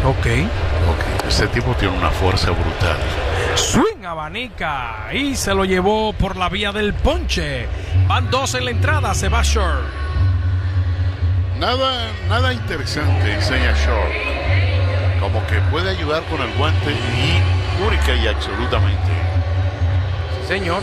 Ok. Ese tipo tiene una fuerza brutal. Swing abanica y se lo llevó por la vía del ponche. Van 2 en la entrada, se va Short. Nada interesante enseña Short. Como que puede ayudar con el guante y única y absolutamente. Sí, señor.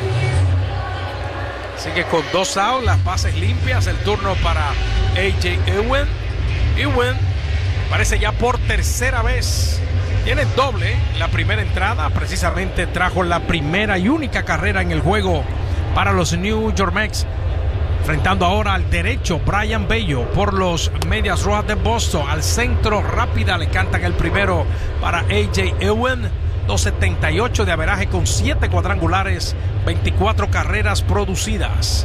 Así que con 2 outs, las bases limpias, el turno para A.J. Ewing. Ewing parece ya por tercera vez. Tiene doble la primera entrada. Precisamente trajo la primera y única carrera en el juego para los New York Mets. Enfrentando ahora al derecho Brian Bello por los Medias Rojas de Boston. Al centro rápida le cantan el primero para A.J. Ewing. 2.78 de averaje con 7 cuadrangulares, 24 carreras producidas.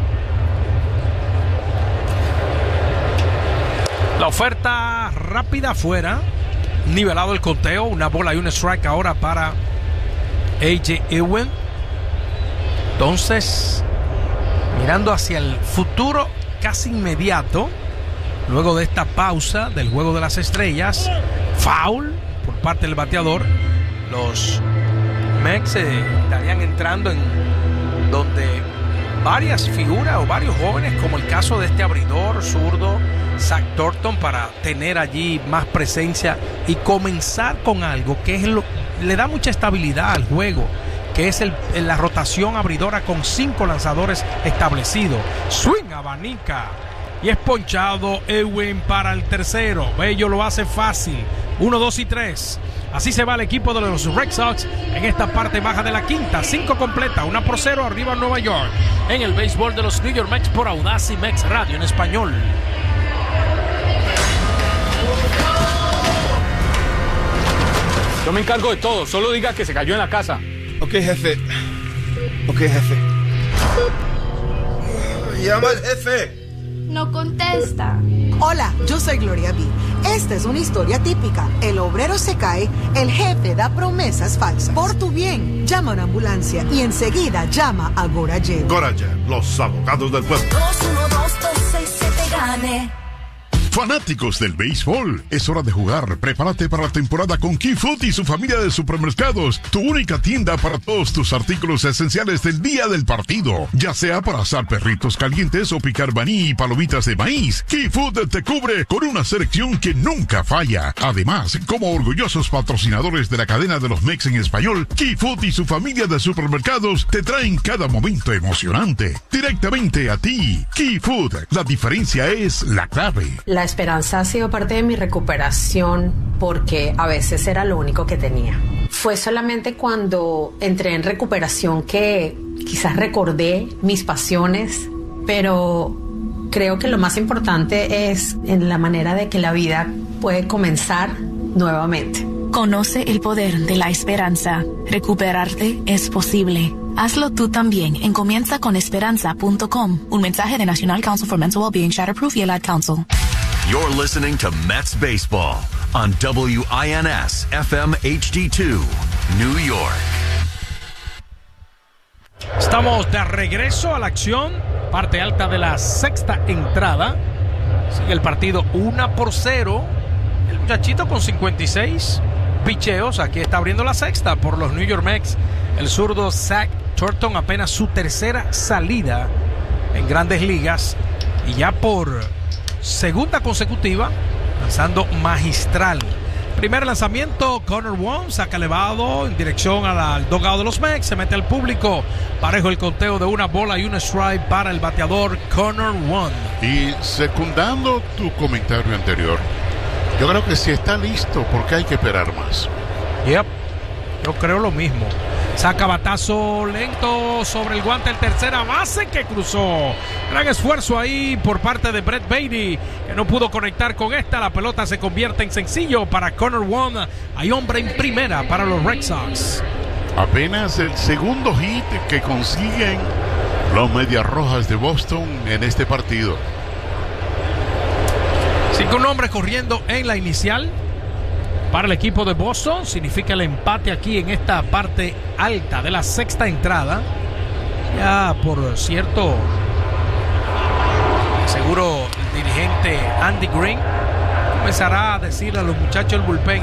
La oferta rápida afuera. Nivelado el conteo. Una bola y un strike ahora para A.J. Ewing. Entonces, mirando hacia el futuro casi inmediato, luego de esta pausa del Juego de las Estrellas, foul por parte del bateador. Los Mets estarían entrando en donde varias figuras o varios jóvenes, como el caso de este abridor zurdo Zach Thornton, para tener allí más presencia y comenzar con algo que es le da mucha estabilidad al juego, que es la rotación abridora con 5 lanzadores establecidos. Swing abanica y es ponchado Ewing para el tercero. Bello lo hace fácil. 1, 2 y 3. Así se va el equipo de los Red Sox en esta parte baja de la quinta. 5 completa, 1-0 arriba Nueva York. En el béisbol de los New York Mets por Audacy Mets Radio en español. Yo me encargo de todo, solo diga que se cayó en la casa. Ok, jefe. Llama al jefe. No contesta. Hola, yo soy Gloria B. Esta es una historia típica. El obrero se cae, el jefe da promesas falsas. Por tu bien, llama a una ambulancia y enseguida llama a Gorayen. Gorayen, los abogados del pueblo. 212-6-7-GANE. Fanáticos del béisbol, es hora de jugar. Prepárate para la temporada con Key Food y su familia de supermercados. Tu única tienda para todos tus artículos esenciales del día del partido. Ya sea para asar perritos calientes o picar maní y palomitas de maíz, Key Food te cubre con una selección que nunca falla. Además, como orgullosos patrocinadores de la cadena de los Mex en español, Key Food y su familia de supermercados te traen cada momento emocionante. Directamente a ti. Key Food, la diferencia es la clave. La esperanza ha sido parte de mi recuperación porque a veces era lo único que tenía. Fue solamente cuando entré en recuperación que quizás recordé mis pasiones, pero creo que lo más importante es en la manera de que la vida puede comenzar nuevamente. Conoce el poder de la esperanza. Recuperarte es posible. Hazlo tú también en comienzaconesperanza.com. Un mensaje de National Council for Mental Wellbeing, Shatterproof y el Ad Council. You're listening to Mets Baseball on WINS FM HD2, New York. Estamos de regreso a la acción, parte alta de la sexta entrada. Sigue el partido 1-0. El muchachito con 56 picheos, aquí está abriendo la sexta por los New York Mets. El zurdo Zach Thornton, apenas su tercera salida en Grandes Ligas y ya por segunda consecutiva, lanzando magistral. Primer lanzamiento, Connor Wong, saca elevado en dirección al dugout de los Mets, se mete al público, parejo el conteo de 1 bola y 1 strike para el bateador Connor Wong. Y secundando tu comentario anterior, yo creo que si está listo, porque hay que esperar más. Yep, yo creo lo mismo. Saca batazo lento sobre el guante, el tercera base que cruzó. Gran esfuerzo ahí por parte de Brett Baty, que no pudo conectar con esta. La pelota se convierte en sencillo para Connor Wong. Hay hombre en primera para los Red Sox. Apenas el segundo hit que consiguen los Medias Rojas de Boston en este partido. 5 hombres corriendo en la inicial para el equipo de Boston. Significa el empate aquí en esta parte alta de la sexta entrada. Ya, por cierto, seguro el dirigente Andy Green comenzará a decirle a los muchachos del bullpen: